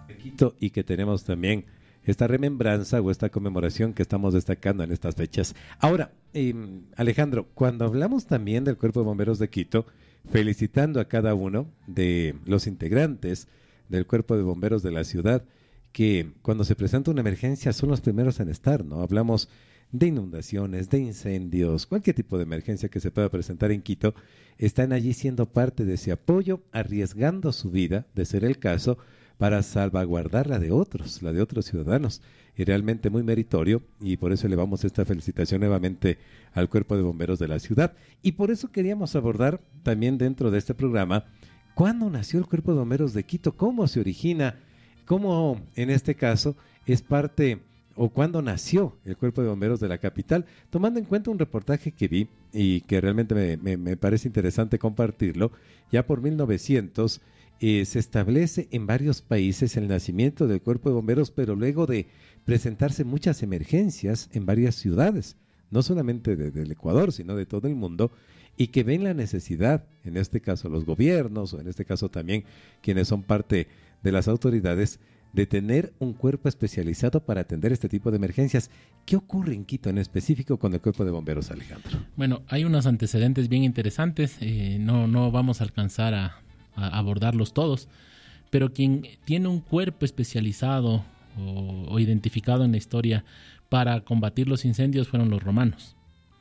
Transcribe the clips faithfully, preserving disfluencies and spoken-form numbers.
Quito y que tenemos también esta remembranza o esta conmemoración que estamos destacando en estas fechas. Ahora, eh, Alejandro, cuando hablamos también del Cuerpo de Bomberos de Quito, felicitando a cada uno de los integrantes del Cuerpo de Bomberos de la ciudad, que cuando se presenta una emergencia son los primeros en estar, ¿no? Hablamos de inundaciones, de incendios, cualquier tipo de emergencia que se pueda presentar en Quito, están allí siendo parte de ese apoyo, arriesgando su vida, de ser el caso, para salvaguardar la de otros, la de otros ciudadanos. Y realmente muy meritorio, y por eso elevamos esta felicitación nuevamente al Cuerpo de Bomberos de la ciudad. Y por eso queríamos abordar también dentro de este programa, ¿cuándo nació el Cuerpo de Bomberos de Quito? ¿Cómo se origina? ¿Cómo, en este caso, es parte, o cuándo nació el Cuerpo de Bomberos de la capital? Tomando en cuenta un reportaje que vi, y que realmente me, me, me parece interesante compartirlo, ya por mil novecientos, Eh, se establece en varios países el nacimiento del Cuerpo de Bomberos, pero luego de presentarse muchas emergencias en varias ciudades, no solamente de, del Ecuador, sino de todo el mundo, y que ven la necesidad, en este caso los gobiernos, o en este caso también quienes son parte de las autoridades, de tener un cuerpo especializado para atender este tipo de emergencias. ¿Qué ocurre en Quito en específico con el Cuerpo de Bomberos, Alejandro? Bueno, hay unos antecedentes bien interesantes, eh, no, no vamos a alcanzar a a abordarlos todos, pero quien tiene un cuerpo especializado o, o identificado en la historia para combatir los incendios fueron los romanos.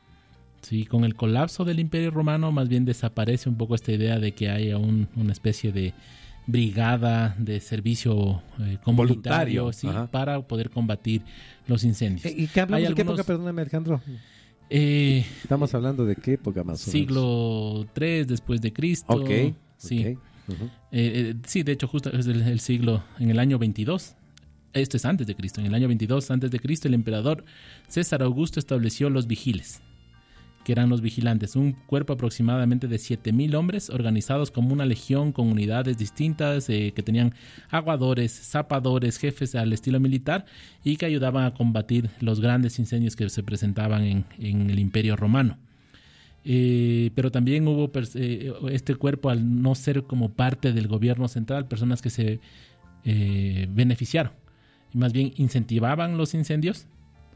Sí, con el colapso del Imperio Romano más bien desaparece un poco esta idea de que haya un, una especie de brigada de servicio eh, comunitario, voluntario, sí, para poder combatir los incendios. ¿Y qué hablamos de algunos, qué época, perdóname, Alejandro? Eh, Estamos hablando de qué época más o menos. Siglo tres después de Cristo. Ok. Sí. Okay. Uh-huh. Eh, eh, sí, de hecho, justo es el, el siglo, en el año veintidós, esto es antes de Cristo, en el año veintidós antes de Cristo, el emperador César Augusto estableció los vigiles, que eran los vigilantes, un cuerpo aproximadamente de siete mil hombres organizados como una legión con unidades distintas, eh, que tenían aguadores, zapadores, jefes al estilo militar y que ayudaban a combatir los grandes incendios que se presentaban en, en el Imperio Romano. Eh, pero también hubo eh, este cuerpo, al no ser como parte del gobierno central, personas que se eh, beneficiaron y más bien incentivaban los incendios.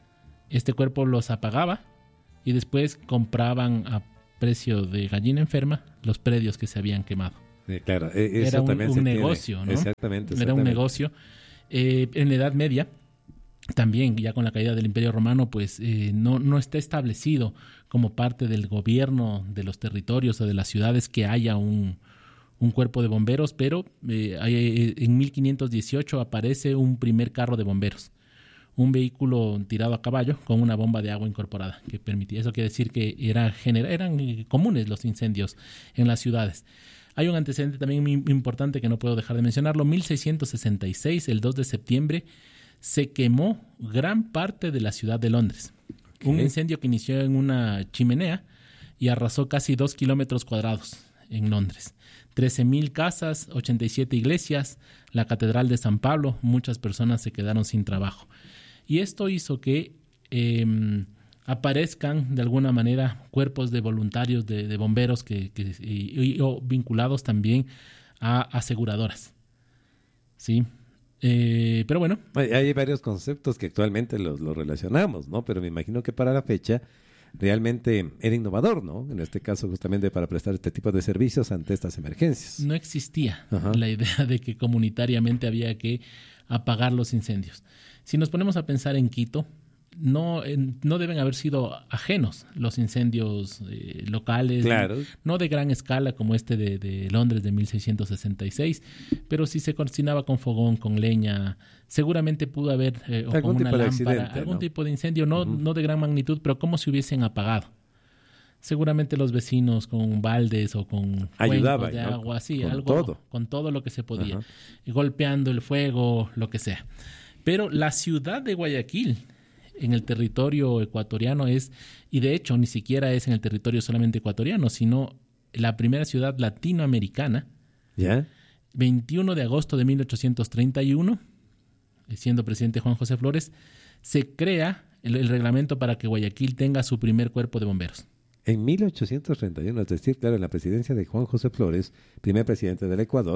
Este cuerpo los apagaba y después compraban a precio de gallina enferma los predios que se habían quemado. Sí, claro, eso era un, también un se negocio, tiene. ¿no? Exactamente, exactamente. Era un negocio. Eh, en la Edad Media, también ya con la caída del Imperio Romano, pues eh, no, no está establecido como parte del gobierno de los territorios o de las ciudades que haya un, un cuerpo de bomberos, pero eh, hay, en mil quinientos dieciocho aparece un primer carro de bomberos, un vehículo tirado a caballo con una bomba de agua incorporada que permitía. Eso quiere decir que era gener- eran comunes los incendios en las ciudades. Hay un antecedente también muy importante que no puedo dejar de mencionarlo. mil seiscientos sesenta y seis, el dos de septiembre, se quemó gran parte de la ciudad de Londres. Okay. Un incendio que inició en una chimenea y arrasó casi dos kilómetros cuadrados en Londres. trece mil casas, ochenta y siete iglesias, la Catedral de San Pablo, muchas personas se quedaron sin trabajo. Y esto hizo que eh, aparezcan de alguna manera cuerpos de voluntarios, de, de bomberos que, que, y, y, o vinculados también a aseguradoras. ¿Sí? Eh, pero bueno. Hay varios conceptos que actualmente los, los relacionamos, ¿no? Pero me imagino que para la fecha realmente era innovador, ¿no? En este caso justamente para prestar este tipo de servicios ante estas emergencias. No existía Ajá. la idea de que comunitariamente había que apagar los incendios. Si nos ponemos a pensar en Quito, no, en, no deben haber sido ajenos los incendios eh, locales, claro. no de gran escala como este de, de Londres de mil seiscientos sesenta y seis, pero si se cocinaba con fogón, con leña, seguramente pudo haber eh, o con una lámpara, algún ¿no? tipo de incendio, no, uh-huh. no de gran magnitud, pero como si hubiesen apagado. Seguramente los vecinos con baldes o con ayudaba cuencos de ¿no? agua, sí, con algo, todo. con todo lo que se podía, uh-huh. golpeando el fuego, lo que sea. Pero la ciudad de Guayaquil, en el territorio ecuatoriano es, y de hecho ni siquiera es en el territorio solamente ecuatoriano, sino la primera ciudad latinoamericana, ¿ya? veintiuno de agosto de mil ochocientos treinta y uno, siendo presidente Juan José Flores, se crea el, el reglamento para que Guayaquil tenga su primer cuerpo de bomberos. En mil ochocientos treinta y uno, es decir, claro, en la presidencia de Juan José Flores, primer presidente del Ecuador,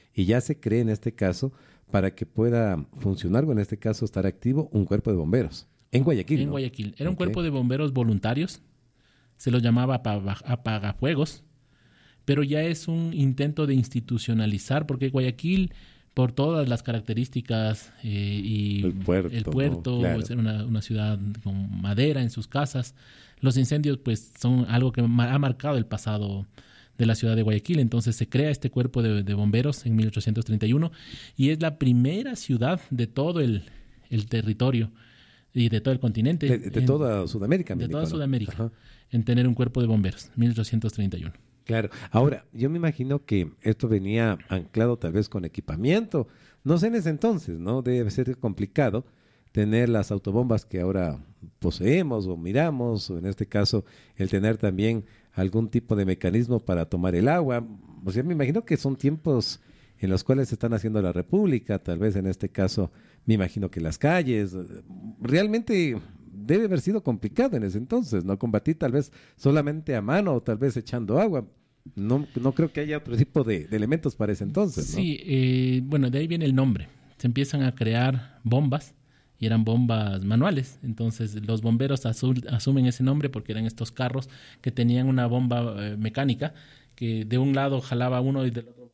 y ya se cree en este caso para que pueda funcionar o en este caso estar activo un cuerpo de bomberos. En Guayaquil, En ¿no? Guayaquil. Era un Okay. cuerpo de bomberos voluntarios. Se los llamaba apaga- apagafuegos. Pero ya es un intento de institucionalizar, porque Guayaquil, por todas las características eh, y El puerto, el puerto ¿no? Claro. es una, una ciudad con madera en sus casas, los incendios pues son algo que ma- ha marcado el pasado de la ciudad de Guayaquil. Entonces se crea este cuerpo de, de bomberos en mil ochocientos treinta y uno y es la primera ciudad de todo el, el territorio y de todo el continente. De, de en- toda Sudamérica. de me toda dijo, ¿no? Sudamérica, Ajá. en tener un cuerpo de bomberos, mil ochocientos treinta y uno. Claro. Ahora, yo me imagino que esto venía anclado tal vez con equipamiento. No sé en ese entonces, ¿no? Debe ser complicado tener las autobombas que ahora poseemos o miramos, o en este caso el tener también algún tipo de mecanismo para tomar el agua. O sea, me imagino que son tiempos en los cuales se están haciendo la República, tal vez en este caso me imagino que las calles. Realmente debe haber sido complicado en ese entonces, ¿no? Combatir tal vez solamente a mano o tal vez echando agua. No, no creo que haya otro tipo de, de elementos para ese entonces, ¿no? Sí, eh, bueno, de ahí viene el nombre. Se empiezan a crear bombas y eran bombas manuales. Entonces los bomberos asu- asumen ese nombre porque eran estos carros que tenían una bomba eh, mecánica que de un lado jalaba uno y del otro